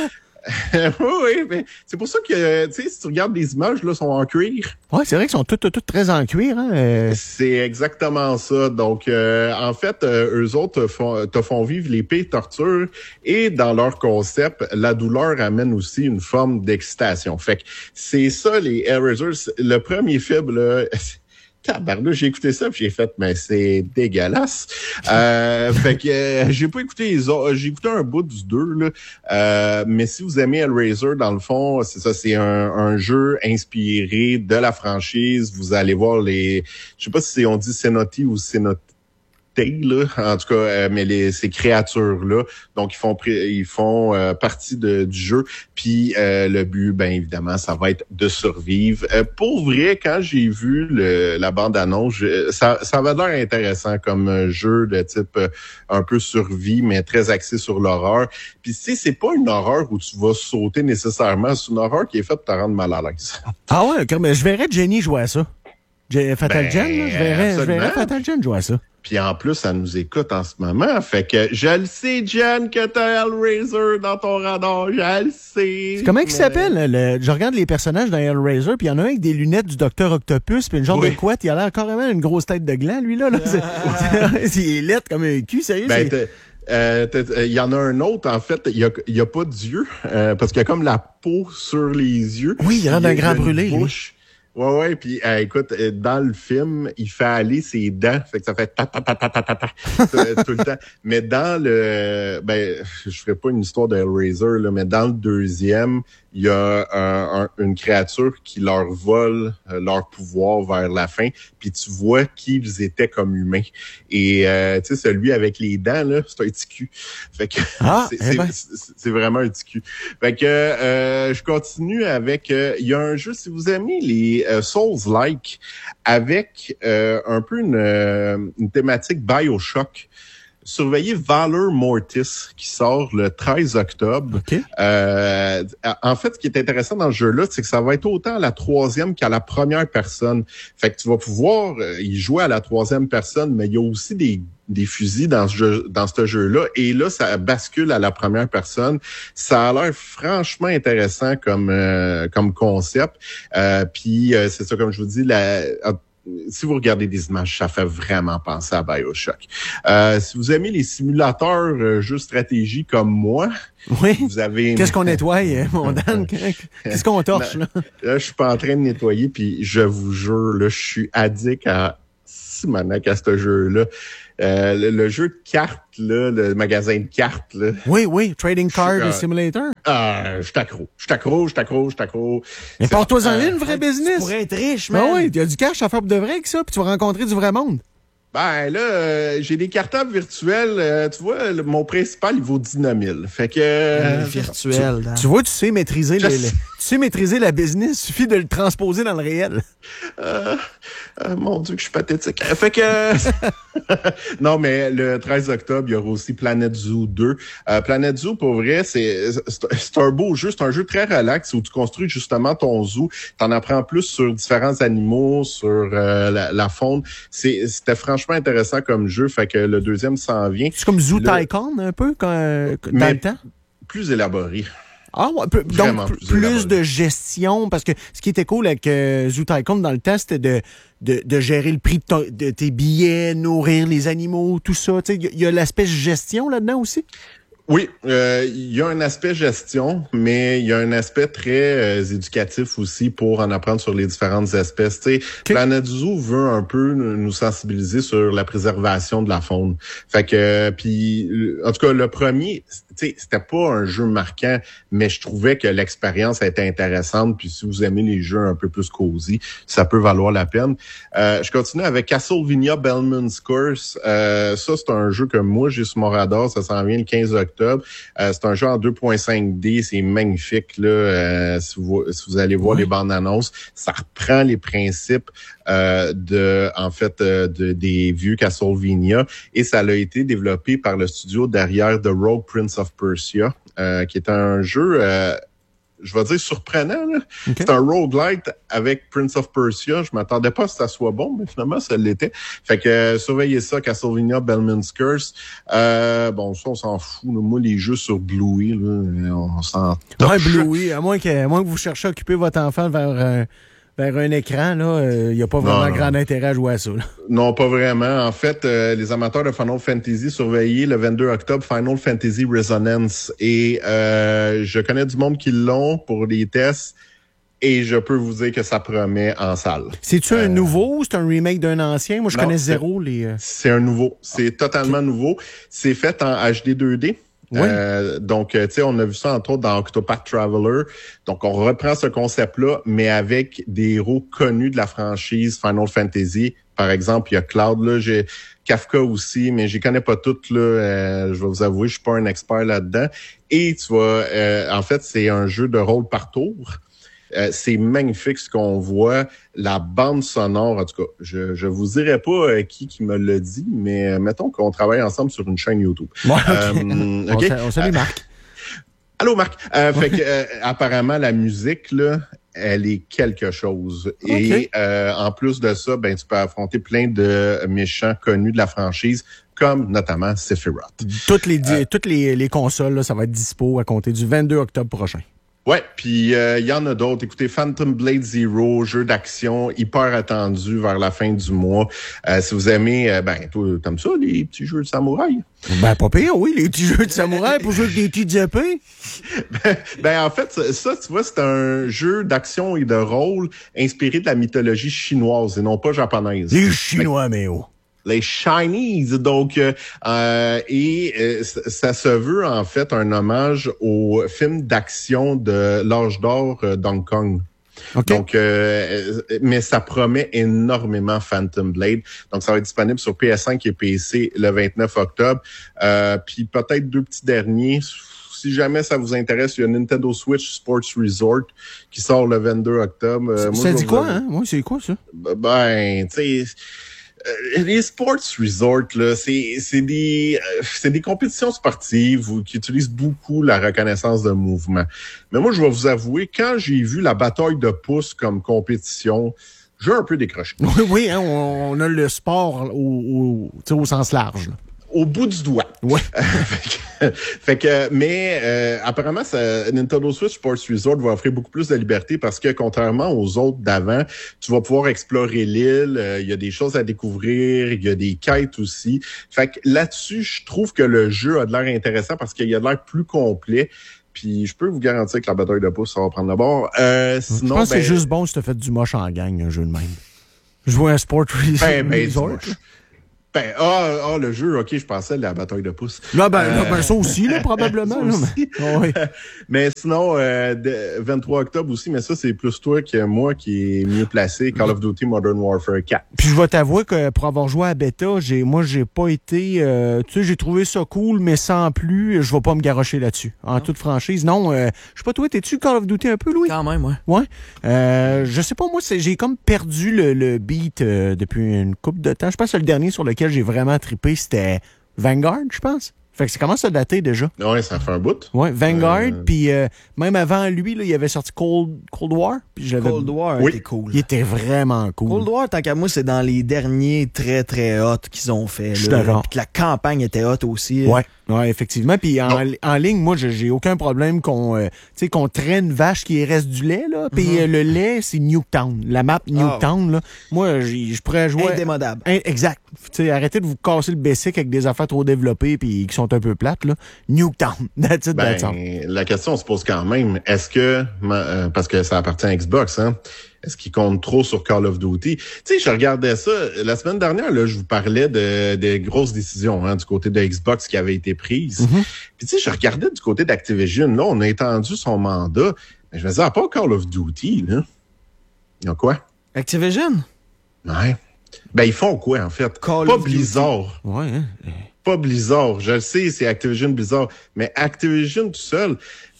Oui, mais c'est pour ça que, tu sais, si tu regardes les images, là, sont en cuir. Ouais, c'est vrai qu'ils sont toutes, toutes très en cuir, hein. Euh... C'est exactement ça. Donc, euh, en fait, euh, eux autres te font, te font vivre les pires tortures et dans leur concept, la douleur amène aussi une forme d'excitation. Fait que c'est ça, les Hellraisers. Le premier film, là... Tabarnouche, j'ai écouté ça puis j'ai fait mais c'est dégueulasse. Euh, fait que euh, j'ai pas écouté les autres, j'ai écouté un bout du deux là. Euh, mais si vous aimez Hellraiser, dans le fond, c'est ça, c'est un, un jeu inspiré de la franchise. Vous allez voir les, je sais pas si on dit Cenote ou Cenote. Là, en tout cas, euh, mais les, ces créatures-là, donc ils font ils font euh, partie de, du jeu. Puis euh, le but, ben évidemment, ça va être de survivre. Euh, pour vrai, quand j'ai vu le, la bande-annonce, je, ça, ça avait l'air intéressant comme jeu de type euh, un peu survie, mais très axé sur l'horreur. Puis tu sais, c'est pas une horreur où tu vas sauter nécessairement, c'est une horreur qui est faite pour te rendre mal à l'aise. Ah ouais, okay, mais je verrais Jenny jouer à ça. Fatal ben, Gen, là, je verrais, je verrais Fatal Gen jouer à ça. Puis en plus, ça nous écoute en ce moment. Fait que je le sais, Jen, que t'as Hellraiser dans ton radar. Je le sais. C'est comment mais... il s'appelle? Le... Je regarde les personnages dans Hellraiser, puis il y en a un avec des lunettes du Docteur Octopus, puis une genre oui. de couette. Il a l'air carrément une grosse tête de gland, lui, là. là. Ah. C'est... il est laid comme un cul, sérieux. Ben, il euh, y en a un autre, en fait, il y a, y a pas d'yeux, euh, parce qu'il y a comme la peau sur les yeux. Oui, il rend un grand brûlé, lui. Ouais, ouais, puis euh, écoute, dans le film, il fait aller ses dents, fait que ça fait ta ta ta ta ta ta ta tout le temps. Mais dans le, ben, je ferai pas une histoire de Hellraiser là, mais dans le deuxième, il y a un, un, une créature qui leur vole euh, leur pouvoir vers la fin, puis tu vois qu'ils étaient comme humains. Et euh, tu sais, celui avec les dents, là, c'est un petit cul. Fait que ah, c'est, eh c'est, ben. c'est, c'est vraiment un petit cul. Fait que euh, je continue avec... Euh, il y a un jeu, si vous aimez les euh, Souls-like, avec euh, un peu une, euh, une thématique BioShock. Surveillez Valor Mortis qui sort le treize octobre. Okay. Euh, en fait, ce qui est intéressant dans ce jeu-là, c'est que ça va être autant à la troisième qu'à la première personne. Fait que tu vas pouvoir euh, y jouer à la troisième personne, mais il y a aussi des des fusils dans ce jeu, dans ce jeu-là. Et là, ça bascule à la première personne. Ça a l'air franchement intéressant comme euh, comme concept. Euh, puis euh, c'est ça, comme je vous dis, la si vous regardez des images, ça fait vraiment penser à BioShock. Euh, si vous aimez les simulateurs euh, jeux stratégie comme moi, oui. vous avez... Qu'est-ce qu'on nettoie, mon Dan? Qu'est-ce qu'on torche, là? Là, je suis pas en train de nettoyer, puis je vous jure, là, je suis addict à Simonac à ce jeu-là. Euh, le, le jeu de cartes, là, le magasin de cartes, là. Oui, oui, Trading Card euh, Simulator. Ah, je t'accro. Je t'accro, je t'accro, je t'accro. Mais porte-toi-en euh, une, vrai business. Pour être riche, man. Ben oui, il y a du cash à faire pour de vrai avec ça, puis tu vas rencontrer du vrai monde. Ben là, euh, j'ai des cartables virtuels. Euh, tu vois, le, mon principal, il vaut dix-neuf mille. Fait que... Euh, virtuel. Tu, tu vois, tu sais maîtriser Je... les, les, tu sais maîtriser la business, suffit de le transposer dans le réel. Euh, euh, mon Dieu, que je suis pathétique. Fait que... non, mais le treize octobre, il y aura aussi Planet Zoo deux. Euh, Planet Zoo, pour vrai, c'est, c'est, c'est un beau jeu. C'est un jeu très relax où tu construis justement ton zoo. T'en apprends plus sur différents animaux, sur euh, la, la faune. C'est, c'était franchement intéressant comme jeu, fait que le deuxième s'en vient. C'est comme Zoo le... Tycoon, un peu, quand, dans Mais le temps? Plus élaboré. Ah, ouais, peu, donc plus, plus de gestion, parce que ce qui était cool avec euh, Zoo Tycoon dans le temps, c'était de, de, de gérer le prix de, ton, de tes billets, nourrir les animaux, tout ça. Il y, y a l'aspect gestion là-dedans aussi? Oui, euh, il y a un aspect gestion, mais il y a un aspect très euh, éducatif aussi pour en apprendre sur les différentes espèces. Tu sais, okay. Planet Zoo veut un peu nous sensibiliser sur la préservation de la faune. Fait que, puis, en tout cas, le premier, tu sais, c'était pas un jeu marquant, mais je trouvais que l'expérience était intéressante. Puis, si vous aimez les jeux un peu plus cosy, ça peut valoir la peine. Euh, je continue avec Castlevania Bellman's Curse. Euh, ça, c'est un jeu que moi j'ai sur mon radar. Ça s'en vient le quinze octobre. Euh, c'est un jeu en deux point cinq D, c'est magnifique là. Euh, si, vous, si vous allez voir oui. les bandes annonces, ça reprend les principes euh, de, en fait, euh, de, des vieux Castlevania et ça a été développé par le studio derrière The Rogue Prince of Persia, euh, qui est un jeu. Euh, je vais dire surprenant, là. Okay. C'est un roguelite avec Prince of Persia. Je m'attendais pas à ce que ça soit bon, mais finalement, ça l'était. Fait que euh, surveillez ça, Castlevania Bellman's Curse. Euh, bon, ça, on s'en fout. Là. Moi, les jeux sur Bluey, là, on s'en torche. Ouais, Bluey, à moins que, à moins que vous cherchiez à occuper votre enfant vers... Euh... Vers un écran, là, il euh, n'y a pas vraiment non, grand non. intérêt à jouer à ça. Là. Non, pas vraiment. En fait, euh, les amateurs de Final Fantasy, surveillez le vingt-deux octobre Final Fantasy Resonance. Et euh, je connais du monde qui l'ont pour les tests. Et je peux vous dire que ça promet en salle. C'est-tu euh, un nouveau ou c'est un remake d'un ancien? Moi, je non, connais zéro les... Euh... C'est un nouveau. C'est totalement okay. nouveau. C'est fait en H D deux D. Oui. Euh, donc, tu sais, on a vu ça entre autres dans Octopath Traveler. Donc, on reprend ce concept-là, mais avec des héros connus de la franchise Final Fantasy. Par exemple, il y a Cloud, là, j'ai Kafka aussi, mais je les connais pas toutes, là. Euh, je vais vous avouer, je suis pas un expert là-dedans. Et tu vois, euh, en fait, c'est un jeu de rôle par tour. Euh, c'est magnifique ce qu'on voit, la bande sonore, en tout cas, je je vous dirai pas euh, qui qui me l'a dit, mais euh, mettons qu'on travaille ensemble sur une chaîne YouTube. Ouais, okay. Euh, okay. On salue Marc. Euh, allô Marc. Euh, fait que euh, apparemment la musique là, elle est quelque chose. Okay. Et euh, en plus de ça, ben tu peux affronter plein de méchants connus de la franchise, comme notamment Sephiroth. Toutes les euh, toutes les les consoles là, ça va être dispo à compter du vingt-deux octobre prochain. Ouais, puis il euh, y en a d'autres. Écoutez, Phantom Blade Zero, jeu d'action hyper attendu vers la fin du mois. Euh, si vous aimez, euh, ben, toi, comme ça, les petits jeux de samouraï. Ben, pas pire, oui, les petits jeux de samouraï pour jouer avec des petites épées. ben, ben, en fait, ça, tu vois, c'est un jeu d'action et de rôle inspiré de la mythologie chinoise et non pas japonaise. Les Chinois, mais oh. Les Shinies, donc euh, et euh, ça se veut en fait un hommage au film d'action de l'âge d'or euh, d'Hong Kong. Okay. Donc, euh, mais ça promet énormément Phantom Blade. Donc, ça va être disponible sur P S cinq et P C le vingt-neuf octobre. Euh, puis peut-être deux petits derniers. Si jamais ça vous intéresse, il y a Nintendo Switch Sports Resort qui sort le vingt-deux octobre. Euh, moi, ça dit quoi, hein? Oui, c'est quoi ça? Ben, tu sais. Euh, les sports resorts, là, c'est, c'est des, euh, c'est des compétitions sportives où, qui utilisent beaucoup la reconnaissance de mouvement. Mais moi, je vais vous avouer, quand j'ai vu la bataille de pouces comme compétition, j'ai un peu décroché. Oui, oui, hein, on a le sport au, au, au sens large, là. Au bout du doigt. Ouais. fait, que, fait que, mais euh, apparemment, ça, Nintendo Switch Sports Resort va offrir beaucoup plus de liberté parce que contrairement aux autres d'avant, tu vas pouvoir explorer l'île. Il euh, y a des choses à découvrir, il y a des quêtes aussi. Fait que là-dessus, je trouve que le jeu a de l'air intéressant parce qu'il a de l'air plus complet. Puis je peux vous garantir que la bataille de pouces, ça va prendre le bord. Euh, sinon, je pense ben, que c'est juste bon si t'as fait du moche en gang, un jeu de même. Jouer un Sport ben, ben, Resort. Ben, ah, ah, le jeu, OK, je pensais à la bataille de pouces. Là, ben, euh, là, ben ça aussi, là, probablement. ça là, aussi. Mais... Oh, oui. mais sinon, euh, vingt-trois octobre aussi, mais ça, c'est plus toi que moi qui est mieux placé, Call of Duty Modern Warfare quatre. Puis je vais t'avouer que pour avoir joué à bêta, j'ai, moi, j'ai pas été... Euh, tu sais, j'ai trouvé ça cool, mais sans plus, je vais pas me garrocher là-dessus. En non. toute franchise. Non, euh, je sais pas, toi, t'es-tu Call of Duty un peu, Louis? Quand même, ouais. Ouais. Euh, je sais pas, moi, c'est, j'ai comme perdu le, le beat euh, depuis une couple de temps. Je pense que le dernier sur lequel j'ai vraiment trippé, c'était Vanguard, je pense. Fait que ça commence à dater déjà. Ouais, ça fait un bout. Ouais, Vanguard, euh... puis euh, même avant lui, là, il avait sorti Cold, Cold War. Puis je l'avais... Cold War oui. était cool. Il était vraiment cool. Cold War, tant qu'à moi, c'est dans les derniers très, très hot qu'ils ont fait. Je suis d'accord. Puis la campagne était hot aussi. Ouais. Ouais, effectivement. Puis en, en ligne, moi, j'ai aucun problème qu'on, euh, tu sais, qu'on traîne vache qui reste du lait, là. Puis mm-hmm. euh, le lait, c'est Nuketown. La map Nuketown, oh. là. Moi, je pourrais jouer. Indémodable. In, exact. Tu sais, arrêtez de vous casser le basic avec des affaires trop développées puis qui sont un peu plates, là. Nuketown. That's it, ben, that's all. La question se pose quand même. Est-ce que, euh, parce que ça appartient à Xbox, hein? Est-ce qu'il compte trop sur Call of Duty? Tu sais, je regardais ça. La semaine dernière, là, je vous parlais de, de grosses décisions hein, du côté de Xbox qui avaient été prises. Mm-hmm. Puis tu sais, je regardais du côté d'Activision. Là, on a étendu son mandat. Mais je me disais, à part Call of Duty, là, il y a quoi? Activision? Ouais. Ben, ils font quoi, en fait? Call Pas of Blizzard. Duty. Ouais, hein? Pas Blizzard. Je le sais, c'est Activision Blizzard. Mais Activision tout seul...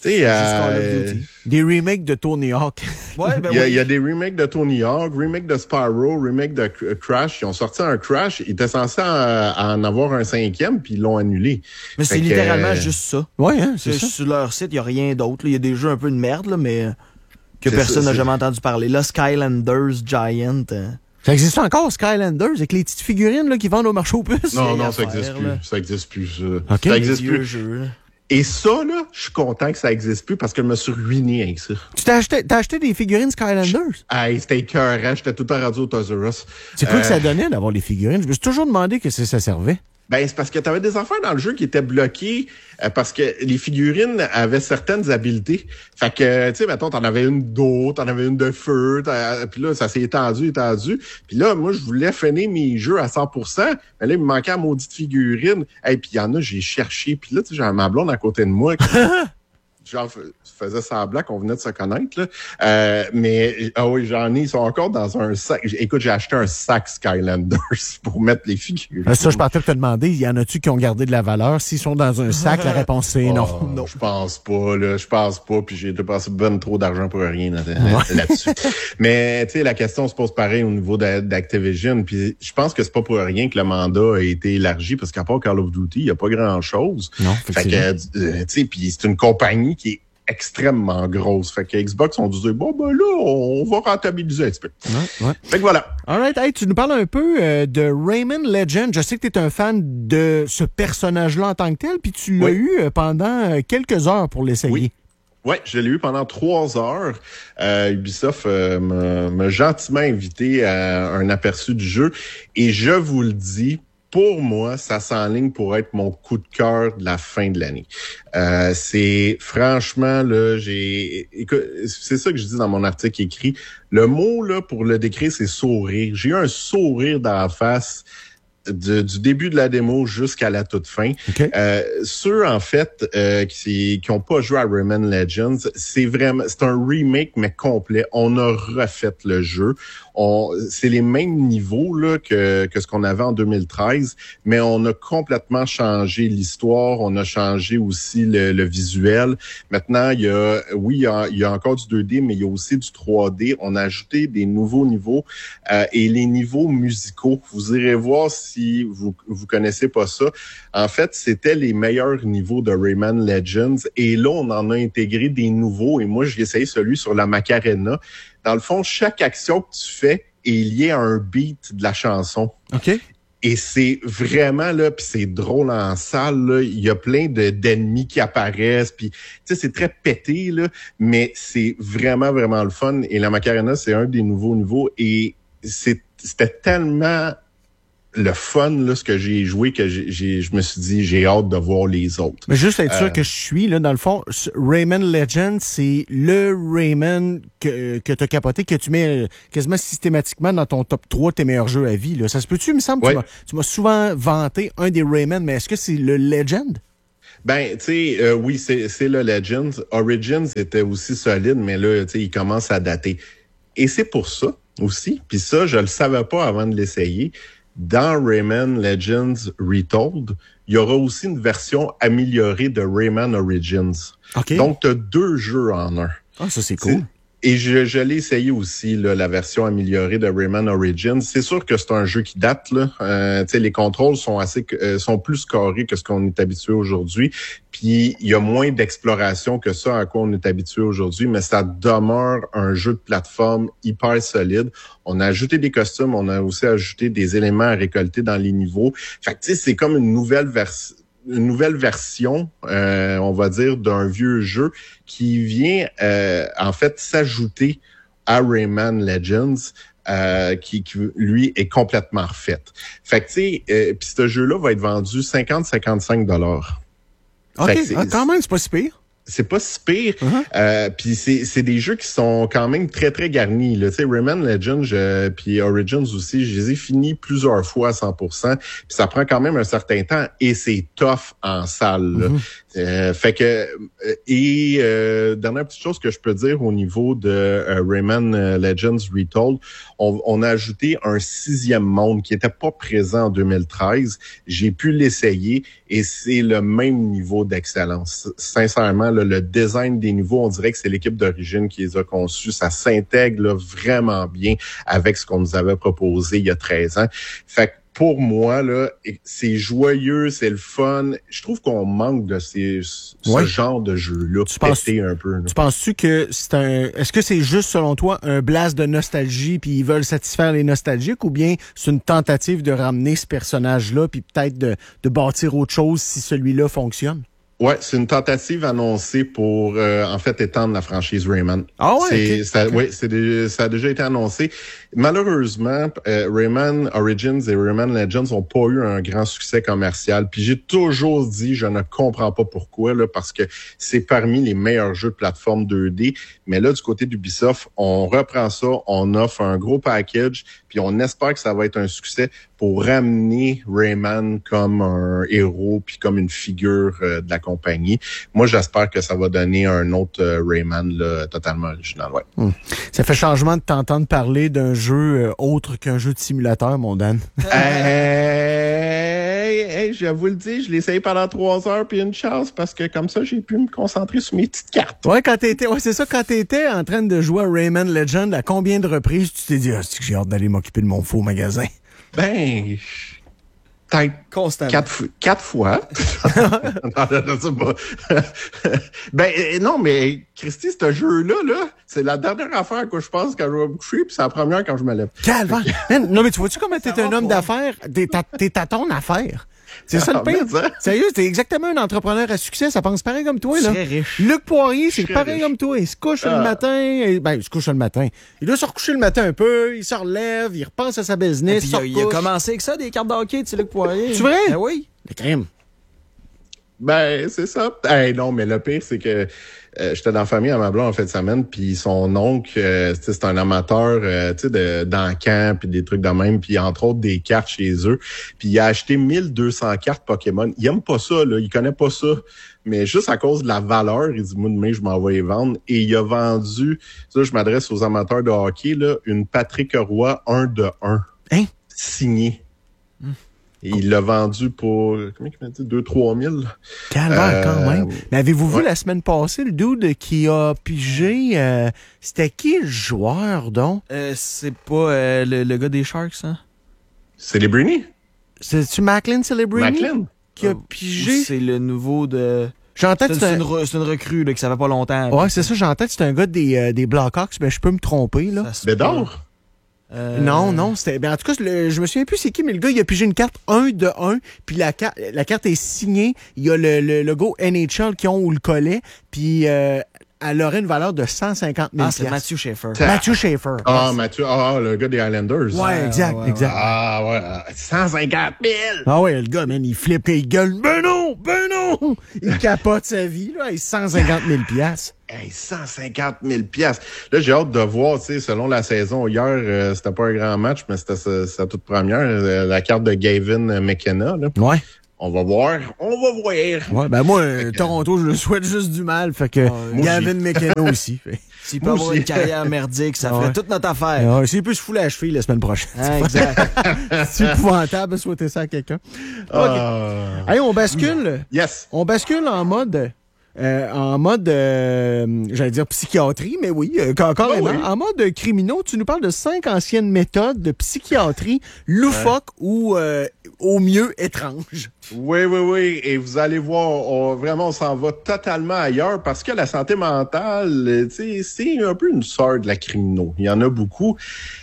Euh, des remakes de Tony Hawk. Ouais, ben il, y a, oui. il y a des remakes de Tony Hawk, remake de Spyro, remake de Crash. Ils ont sorti un Crash. Ils étaient censés en, en avoir un cinquième, puis ils l'ont annulé. Mais c'est littéralement euh... juste ça. Ouais, hein, c'est ça. Sur leur site, il n'y a rien d'autre. Il y a des jeux un peu de merde, là, mais que c'est personne n'a jamais entendu parler. Là, Skylanders Giant... Euh... Ça existe encore, Skylanders, avec les petites figurines là, qui vendent au marché aux puces? Non, non, ça existe plus. Ça existe plus. Ça, okay. ça existe plus. Jeux, Et ça, là, je suis content que ça existe plus parce que je me suis ruiné avec ça. Tu t'as acheté, t'as acheté des figurines Skylanders? Hey, c'était écœurant. J'étais tout le temps rendu au Toys R Us. C'est quoi euh... que ça donnait d'avoir les figurines? Je me suis toujours demandé que ça servait. Ben, c'est parce que t'avais des affaires dans le jeu qui étaient bloquées euh, parce que les figurines avaient certaines habiletés. Fait que, tu sais, mettons, t'en avais une d'eau, t'en avais une de feu, puis là, ça s'est étendu, étendu. Puis là, moi, je voulais finir mes jeux à cent pour cent, mais là, il me manquait la maudite figurine. Et puis il y en a, j'ai cherché. Puis là, tu sais, j'avais ma blonde à côté de moi qui... genre, faisait semblant qu'on venait de se connaître, là. Euh, mais, ah oui, j'en ai, ils sont encore dans un sac. Écoute, j'ai acheté un sac Skylanders pour mettre les figures. Ça, je partais de te demander, y en a-tu qui ont gardé de la valeur? S'ils sont dans un sac, la réponse c'est oh, non. non. Je pense pas, là. Je pense pas, puis j'ai dépensé ben trop d'argent pour rien là, ouais. là-dessus. Mais, tu sais, la question se pose pareil au niveau d'Activision, puis je pense que c'est pas pour rien que le mandat a été élargi, parce qu'à part Call of Duty, il y a pas grand-chose. Non, fait que, euh, tu sais, puis c'est une compagnie qui est extrêmement grosse. Fait que Xbox, on disait, bon, ben là, on va rentabiliser un petit peu. Ouais, ouais. Fait que voilà. All right. Hey, tu nous parles un peu euh, de Rayman Legend. Je sais que tu es un fan de ce personnage-là en tant que tel, puis tu l'as oui. eu euh, pendant quelques heures pour l'essayer. Oui. Oui, je l'ai eu pendant trois heures. Euh, Ubisoft euh, m'a, m'a gentiment invité à un aperçu du jeu. Et je vous le dis, pour moi, ça s'enligne pour être mon coup de cœur de la fin de l'année. Euh, c'est franchement, là, j'ai... Écoute, c'est ça que je dis dans mon article écrit. Le mot, là, pour le décrire, c'est sourire. J'ai eu un sourire dans la face du, du début de la démo jusqu'à la toute fin. Okay. Euh, ceux, en fait, euh, qui qui ont pas joué à Rayman Legends, c'est vraiment, c'est un remake, mais complet. On a refait le jeu. On, c'est les mêmes niveaux là que, que ce qu'on avait en deux mille treize, mais on a complètement changé l'histoire. On a changé aussi le, le visuel. Maintenant, il y a, oui, il y a, il y a encore du deux D, mais il y a aussi du trois D. On a ajouté des nouveaux niveaux euh, et les niveaux musicaux. Vous irez voir si vous vous connaissez pas ça. En fait, c'était les meilleurs niveaux de Rayman Legends et là, on en a intégré des nouveaux et moi, j'ai essayé celui sur la Macarena. Dans le fond, chaque action que tu fais est liée à un beat de la chanson. OK. Et c'est vraiment, là, puis c'est drôle en salle, là, il y a plein de, d'ennemis qui apparaissent, puis tu sais, c'est très pété, là, mais c'est vraiment, vraiment le fun. Et la Macarena, c'est un des nouveaux niveaux, et c'est, c'était tellement le fun, là, ce que j'ai joué, que j'ai, j'ai, je me suis dit, j'ai hâte de voir les autres. Mais juste être sûr euh, que je suis, là, dans le fond, Rayman Legends, c'est le Rayman que, que t'as capoté, que tu mets quasiment systématiquement dans ton top trois de tes meilleurs jeux à vie, là. Ça se peut-tu, il me semble? Ouais. Tu m'as, tu m'as souvent vanté un des Rayman, mais est-ce que c'est le Legend? Ben, tu sais, euh, oui, c'est, c'est le Legends. Origins était aussi solide, mais là, tu sais, il commence à dater. Et c'est pour ça aussi, puis ça, je le savais pas avant de l'essayer. Dans Rayman Legends Retold, il y aura aussi une version améliorée de Rayman Origins. Okay. Donc, tu as deux jeux en un. Ah, ça, c'est cool. C'est, et je, je l'ai essayé aussi, là, la version améliorée de Rayman Origins. C'est sûr que c'est un jeu qui date, là. Euh, tu sais, les contrôles sont assez, euh, sont plus carrés que ce qu'on est habitué aujourd'hui. Puis, il y a moins d'exploration que ça à quoi on est habitué aujourd'hui, mais ça demeure un jeu de plateforme hyper solide. On a ajouté des costumes, on a aussi ajouté des éléments à récolter dans les niveaux. Fait que, tu sais, c'est comme une nouvelle version. une nouvelle version, euh, on va dire, d'un vieux jeu qui vient, euh, en fait, s'ajouter à Rayman Legends, euh, qui, qui, lui, est complètement refait. Fait que, tu sais, euh, puis ce jeu-là va être vendu cinquante à cinquante-cinq dollars. OK, ah, quand même, c'est pas si pire. C'est pas si pire. Uh-huh. Euh, puis c'est, c'est des jeux qui sont quand même très, très garnis. Tu sais, Rayman Legends je, puis Origins aussi, je les ai finis plusieurs fois à cent pour cent. Puis ça prend quand même un certain temps et c'est tough en salle. Mm-hmm. Euh, fait que et euh, dernière petite chose que je peux dire au niveau de euh, Rayman Legends Retold, on, on a ajouté un sixième monde qui était pas présent en deux mille treize. J'ai pu l'essayer et c'est le même niveau d'excellence. Sincèrement, là, le design des niveaux, on dirait que c'est l'équipe d'origine qui les a conçus. Ça s'intègre là, vraiment bien avec ce qu'on nous avait proposé il y a treize ans. Fait que pour moi, là, c'est joyeux, c'est le fun. Je trouve qu'on manque de ces, ce ouais. genre de jeu-là. Tu penses, un peu, là. Tu penses-tu que c'est un... Est-ce que c'est juste, selon toi, un blast de nostalgie puis ils veulent satisfaire les nostalgiques ou bien c'est une tentative de ramener ce personnage-là puis peut-être de, de bâtir autre chose si celui-là fonctionne? Ouais, c'est une tentative annoncée pour, euh, en fait, étendre la franchise Rayman. Ah ouais? C'est, okay. ça, okay. ouais, c'est des, ça a déjà été annoncé. Malheureusement, euh, Rayman Origins et Rayman Legends n'ont pas eu un grand succès commercial. Puis j'ai toujours dit, je ne comprends pas pourquoi, là, parce que c'est parmi les meilleurs jeux de plateforme deux D. Mais là, du côté d'Ubisoft, on reprend ça, on offre un gros package, puis on espère que ça va être un succès pour ramener Rayman comme un héros puis comme une figure euh, de la compagnie. Moi, j'espère que ça va donner un autre euh, Rayman là, totalement original. Ouais. Hum. Ça fait changement de t'entendre parler d'un jeu euh, autre qu'un jeu de simulateur, mon Dan. hey, hey, je vous le dis, je l'ai essayé pendant trois heures puis une chance parce que comme ça, j'ai pu me concentrer sur mes petites cartes. Ouais, quand t'étais, ouais, c'est ça, quand t'étais en train de jouer à Rayman Legend, à combien de reprises tu t'es dit, ah, c'est que j'ai hâte d'aller m'occuper de mon faux magasin? Ben, peut-être constamment. Quatre, quatre fois. non, non, non, c'est pas... ben, non, mais Christy, ce jeu-là, là, c'est la dernière affaire que je pense quand je vais me coucher, puis c'est la première quand je me lève. Calvaire! Non, mais tu vois-tu comment t'es un homme d'affaires? T'es, t'es à ton affaire. C'est ça le pire. Sérieux, t'es exactement un entrepreneur à succès. Ça pense pareil comme toi, là. Très riche. Luc Poirier, c'est pareil riche. Comme toi. Il se couche ah. le matin. Et, ben, il se couche le matin. Il doit se recoucher le matin un peu. Il se relève. Il repense à sa business. Il a, il a commencé avec ça, des cartes de hockey, tu sais, Luc Poirier. C'est vrai? Ben oui. Le crime. Ben, c'est ça. Hey, non, mais le pire, c'est que euh, j'étais dans la famille à ma blonde en fin de semaine, puis son oncle, euh, c'est un amateur euh, tu sais, de d'encans, puis des trucs de même, puis entre autres des cartes chez eux. Puis il a acheté mille deux cents cartes Pokémon. Il aime pas ça, là. Il connaît pas ça. Mais juste à cause de la valeur, il dit, moi, demain, je m'en vais les vendre. Et il a vendu, ça, je m'adresse aux amateurs de hockey, là, une Patrick Roy un de un. Hein? Signée. Hum. Et il l'a vendu pour, comment il m'a dit, deux à trois mille. Calvaire, quand Euh, même. Mais avez-vous ouais. vu la semaine passée le dude qui a pigé, euh, c'était qui le joueur, donc? Euh, c'est pas euh, le, le gars des Sharks, hein? Celebrini? C'est-tu Macklin Celebrini? Macklin? Qui a Ou pigé? c'est le nouveau de... J'entends que C'est, c'est c'est, un... une, re- c'est une recrue là, que ça fait pas longtemps. Ouais, c'est ça, j'entends que c'est un gars des, euh, des Blackhawks, mais je peux me tromper, là. Ça se Bédard? Euh, Non, non, c'était. Ben en tout cas, le- je me souviens plus c'est qui, mais le gars, il a pigé une carte un de un, puis la, carte la carte est signée. Il y a le, le logo N H L qui ont ou le collet, puis euh, elle aurait une valeur de cent cinquante mille. Ah, c'est Matthew Schaefer. Matthew Schaefer. Ah, Mathieu, ah, le gars des Islanders. Ouais, exact, ouais, exact. Ah, ouais, cent cinquante mille! Ah ouais, le gars, man, il flippe et il gueule. Ben non, ben non! Il capote sa vie, là, avec cent cinquante mille piastres. Hey, cent cinquante mille piastres. Là, j'ai hâte de voir, tu sais, selon la saison. Hier, euh, c'était pas un grand match, mais c'était sa, sa toute première, euh, la carte de Gavin McKenna, là. Ouais. On va voir, on va voir. Ouais, ben moi, euh, Toronto, je le souhaite juste du mal, fait que ouais. Gavin McKenna aussi. Fait. S'il peut Moi avoir aussi. une carrière merdique, ça Ah ferait ouais. toute notre affaire. Ouais, s'il peut se fouler la cheville la semaine prochaine. Hein, exact. C'est épouvantable de souhaiter ça à quelqu'un. Ah. Hey, on bascule. Yes. On bascule en mode. Euh, en mode, euh, j'allais dire psychiatrie, mais oui, euh, carrément. Oh oui. En mode criminaux, tu nous parles de cinq anciennes méthodes de psychiatrie loufoques ou euh, au mieux étranges. Oui, oui, oui. Et vous allez voir, on, vraiment, on s'en va totalement ailleurs parce que la santé mentale, euh, tu sais, c'est un peu une sœur de la criminaux. Il y en a beaucoup.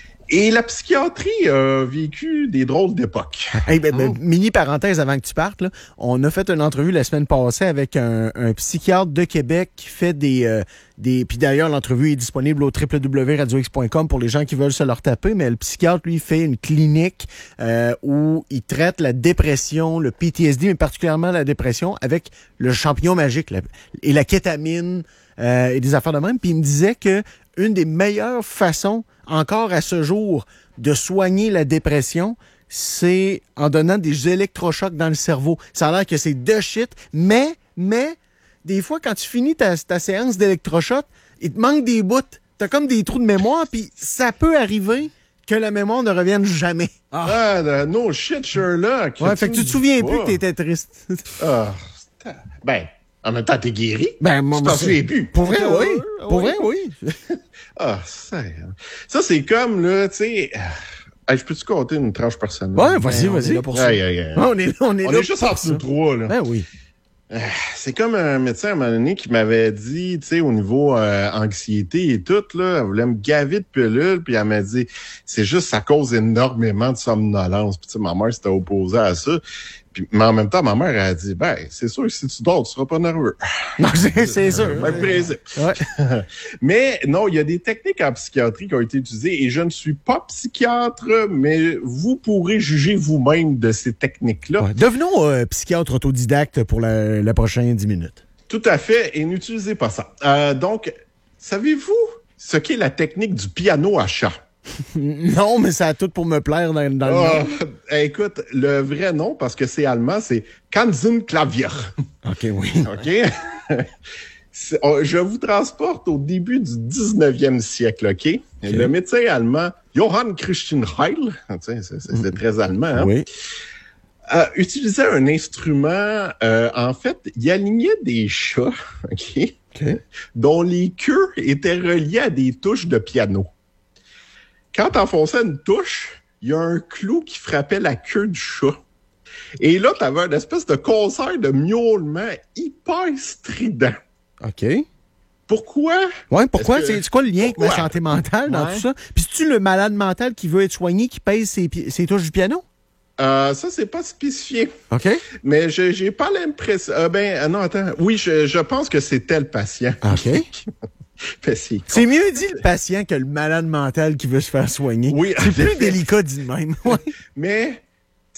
Et la psychiatrie a vécu des drôles d'époques. Hey, ben, ben, mini parenthèse avant que tu partes, là. On a fait une entrevue la semaine passée avec un, un psychiatre de Québec qui fait des... Euh, des puis d'ailleurs, l'entrevue est disponible au w w w point radio x point com pour les gens qui veulent se leur taper, mais le psychiatre, lui, fait une clinique euh, où il traite la dépression, le P T S D, mais particulièrement la dépression, avec le champignon magique la, et la kétamine euh, et des affaires de même. Puis il me disait que une des meilleures façons, encore à ce jour, de soigner la dépression, c'est en donnant des électrochocs dans le cerveau. Ça a l'air que c'est de shit, mais, mais, des fois, quand tu finis ta, ta séance d'électrochocs, il te manque des bouts. T'as comme des trous de mémoire, puis ça peut arriver que la mémoire ne revienne jamais. Ah, ah no shit, Sherlock. Ouais, fait que tu te souviens plus pas. que t'étais triste. Ah, c'est- ben, en même temps, t'es guéri. Ben, moi, tu t'en moi, souviens plus. Pour vrai, oui. oui. Pour vrai, oui. Ah, ça, ça c'est comme, là, tu sais... Hey, je peux-tu compter une tranche personnelle? Ouais, vas-y, Ben, on est vas-y. là pour ça. Aïe, aïe, aïe. On est là, on est On là est juste pour entre ça. nous trois, là. Ben oui. C'est comme un médecin à un moment donné qui m'avait dit, tu sais, au niveau euh, anxiété et tout, là, elle voulait me gaver de pilules, puis elle m'a dit, c'est juste, ça cause énormément de somnolence. Puis tu sais, ma mère s'était opposée à ça. Puis, mais en même temps, ma mère a dit, ben, c'est sûr que si tu dors, tu seras pas nerveux. Non, c'est, c'est sûr. Même principe. Ouais. Mais non, il y a des techniques en psychiatrie qui ont été utilisées et je ne suis pas psychiatre, mais vous pourrez juger vous-même de ces techniques-là. Ouais. Devenons euh, psychiatre autodidacte pour la, la prochaine dix minutes. Tout à fait, et n'utilisez pas ça. Euh, donc, savez-vous ce qu'est la technique du piano à chat? Non, mais ça a tout pour me plaire dans, dans le Ah, nom. écoute, le vrai nom, parce que c'est allemand, c'est Kanzenklavier. OK, oui. OK? C'est- on- je vous transporte au début du dix-neuvième siècle, OK? Le médecin allemand Johann Christian Heil, c'est, c'est, c'est très allemand, hein? Oui. euh, utilisait un instrument, euh, en fait, il alignait des chats, OK? OK. Dont les queues étaient reliées à des touches de piano. Quand t'enfonçais une touche, il y a un clou qui frappait la queue du chat. Et là, t'avais une espèce de concert de miaulement hyper strident. OK. Pourquoi? Ouais, pourquoi? Est-ce que- C'est, c'est quoi le lien avec ma Pourquoi? santé mentale dans Ouais. tout ça? Puis c'est-tu le malade mental qui veut être soigné qui pèse ses, pi- ses touches du piano? Euh, ça, c'est pas spécifié. OK. Mais je, j'ai pas l'impression... Euh, ben, euh, non, attends. Oui, je, je pense que c'était le patient. OK. Ben, c'est... C'est mieux dit le patient que le malade mental qui veut se faire soigner. Oui, C'est en plus effet. délicat dit de même. Ouais. Mais, tu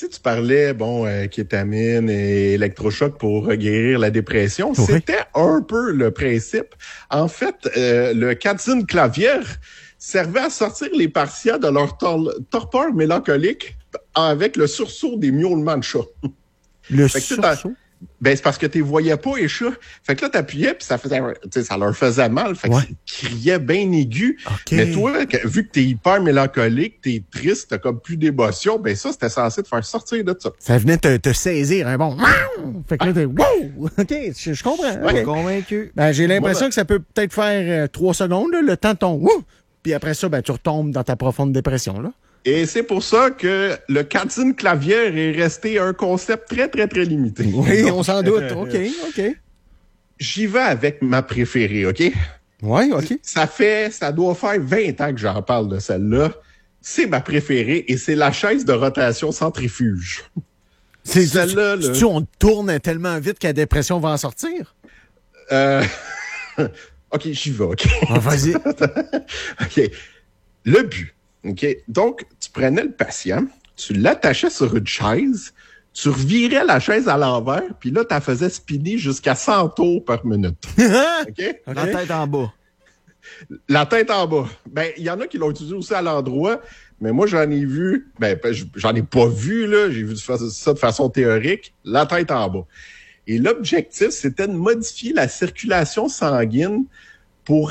Tu sais, tu parlais, bon, euh, kétamine et électrochoc pour euh, guérir la dépression. Oui. C'était un peu le principe. En fait, euh, le Katzine clavière servait à sortir les partiats de leur tor- torpeur mélancolique avec le sursaut des miaulements de chat. Le Fait que tu sursaut. Ben, c'est parce que tu les voyais pas, les chats. Fait que là, t'appuyais, puis ça faisait, tu sais, ça leur faisait mal. Fait que Ouais. ils criaient bien aigu. OK. Mais toi, que- vu que t'es hyper mélancolique, t'es triste, t'as comme plus d'émotion, ben ça, c'était censé te faire sortir de ça. Ça venait te, te saisir un bon. Fait que là, t'es wow! OK, je, je comprends. Pas OK. convaincu. Ben, j'ai l'impression Moi, ben- que ça peut peut-être faire euh, trois secondes, là, le temps de ton wouh! Puis après ça, ben, tu retombes dans ta profonde dépression, là. Et c'est pour ça que le Katzine clavière est resté un concept très, très, très limité. Oui, Donc, on s'en doute. OK, OK. J'y vais avec ma préférée, OK? Oui, OK. Ça fait, ça doit faire vingt ans que j'en parle de celle-là. C'est ma préférée et c'est la chaise de rotation centrifuge. C'est Celle-là, là. Tu, on tourne tellement vite que la dépression va en sortir? Euh... OK, j'y vais, OK? Ah, vas-y. OK. Le but, OK? Donc, tu prenais le patient, tu l'attachais sur une chaise, tu revirais la chaise à l'envers, puis là, tu la faisais spinner jusqu'à cent tours par minute. OK? La tête en bas. La tête en bas. Ben, il y en a qui l'ont utilisé aussi à l'endroit, mais moi, j'en ai vu, ben, j'en ai pas vu, là, j'ai vu ça de façon théorique, la tête en bas. Et l'objectif, c'était de modifier la circulation sanguine